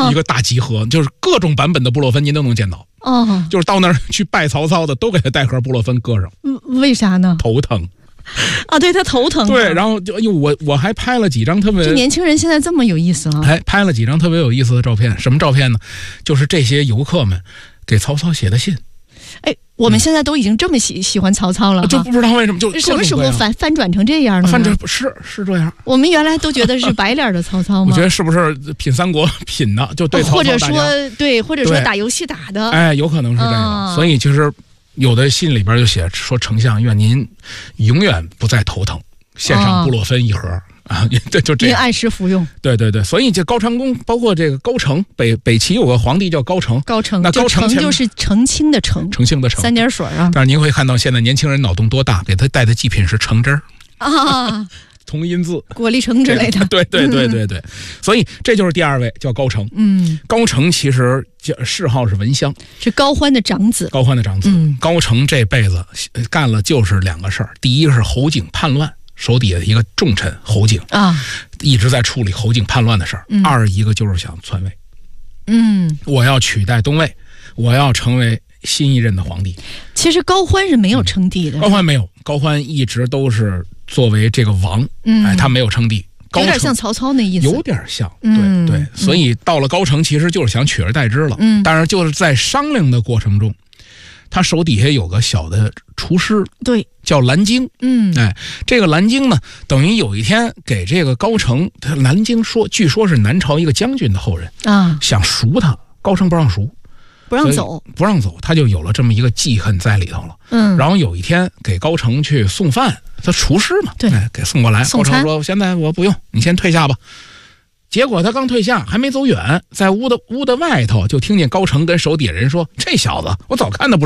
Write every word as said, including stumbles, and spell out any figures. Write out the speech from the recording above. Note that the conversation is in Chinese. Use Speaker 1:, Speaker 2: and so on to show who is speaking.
Speaker 1: 一个大集合，就是各种版本的布洛芬您都能见到。
Speaker 2: 哦，
Speaker 1: 就是到那儿去拜曹操的，都给他带盒布洛芬搁上。
Speaker 2: 为啥呢？
Speaker 1: 头疼。
Speaker 2: 啊，对他头疼。
Speaker 1: 对，然后就哎呦，我我还拍了几张特别，
Speaker 2: 这年轻人现在这么有意思啊！
Speaker 1: 还拍了几张特别有意思的照片。什么照片呢？就是这些游客们给曹操写的信。
Speaker 2: 哎，我们现在都已经这么喜喜欢曹操了，
Speaker 1: 就不知道为什么就
Speaker 2: 什么时候翻翻转成这样呢？
Speaker 1: 翻转是是这样。
Speaker 2: 我们原来都觉得是白脸的曹操吗？
Speaker 1: 我觉得是不是品三国品的，就对曹操，
Speaker 2: 或者说对，或者说打游戏打的，
Speaker 1: 哎，有可能是这个。
Speaker 2: 啊、
Speaker 1: 所以其实有的信里边就写说，丞相愿您永远不再头疼，献上布洛芬一盒。啊啊，这就这样，
Speaker 2: 您按时服用。
Speaker 1: 对对对，所以这高长恭，包括这个高澄，北北齐有个皇帝叫高澄，
Speaker 2: 高澄，
Speaker 1: 那高澄
Speaker 2: 就是澄清的澄，
Speaker 1: 澄清的澄，
Speaker 2: 三点水啊。
Speaker 1: 但是您会看到现在年轻人脑洞多大，给他带的祭品是橙汁儿
Speaker 2: 啊，
Speaker 1: 同音字，
Speaker 2: 果粒橙之类的。
Speaker 1: 对对对对对，所以这就是第二位叫高澄。
Speaker 2: 嗯，
Speaker 1: 高澄其实谥号是文香，
Speaker 2: 是高欢的长子。
Speaker 1: 高欢的长子。
Speaker 2: 嗯，
Speaker 1: 高澄这辈子干了就是两个事儿，第一个是侯景叛乱。手底下一个重臣侯景
Speaker 2: 啊，
Speaker 1: 一直在处理侯景叛乱的事儿。
Speaker 2: 嗯、
Speaker 1: 二一个就是想篡位，
Speaker 2: 嗯，
Speaker 1: 我要取代东魏，我要成为新一任的皇帝。
Speaker 2: 其实高欢是没有称帝的，
Speaker 1: 嗯、高欢没有，高欢一直都是作为这个王，
Speaker 2: 嗯，
Speaker 1: 哎，他没有称帝。
Speaker 2: 有点像曹操那意思，
Speaker 1: 有点像，
Speaker 2: 嗯、
Speaker 1: 对对。所以到了高澄，其实就是想取而代之了。
Speaker 2: 嗯，
Speaker 1: 但是就是在商量的过程中。他手底下有个小的厨师，
Speaker 2: 对，
Speaker 1: 叫蓝鲸。
Speaker 2: 嗯，
Speaker 1: 哎，这个蓝鲸呢，等于有一天给这个高澄，蓝鲸说，据说是南朝一个将军的后人
Speaker 2: 啊，
Speaker 1: 想赎他，高澄不让赎，
Speaker 2: 不让走，
Speaker 1: 不让走，他就有了这么一个记恨在里头了。
Speaker 2: 嗯，
Speaker 1: 然后有一天给高澄去送饭，他厨师嘛，
Speaker 2: 对，
Speaker 1: 哎，给送过来。
Speaker 2: 高
Speaker 1: 澄说：“现在我不用，你先退下吧。”结果他刚退下，还没走远，在屋的屋的外头就听见高澄跟手底下人说：“这小子，我早看他不。”